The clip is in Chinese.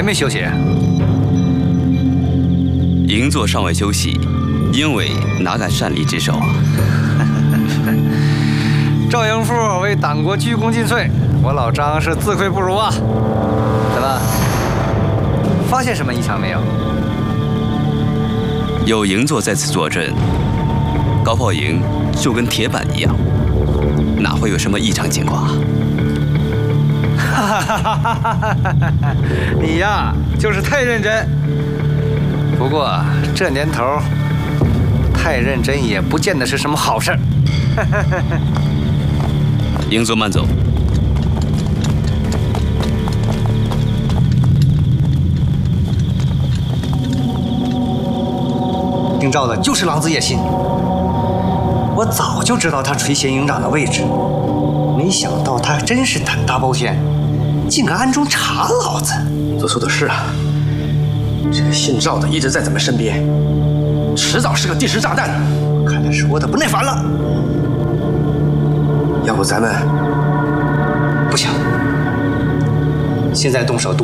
还没休息？ 营座尚未休息，英伟哪敢擅离职守啊？ 赵营父为党国鞠躬尽瘁，我老张是自愧不如啊！怎么，发现什么异常没有？ 有营座在此坐镇，高炮营就跟铁板一样，哪会有什么异常情况啊？ 你呀，就是太认真。不过这年头，太认真也不见得是什么好事儿。 营座慢走。 姓赵的就是狼子野心，我早就知道他垂涎营长的位置，没想到他真是胆大包天，竟敢暗中查老子。 所说的是啊，这个姓赵的一直在咱们身边，迟早是个定时炸弹。 看来是我的不耐烦了。 要不咱们不行，现在动手